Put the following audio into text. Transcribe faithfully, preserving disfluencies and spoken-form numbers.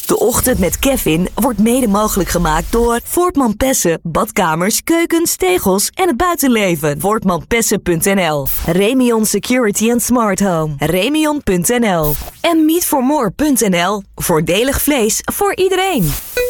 De Ochtend met Kevin wordt mede mogelijk gemaakt door Voortman Pessen, badkamers, keukens, tegels en het buitenleven. voortman pessen punt n l. Remion Security and Smart Home. Remion punt n l. En meat for more punt n l. Voordelig vlees voor iedereen.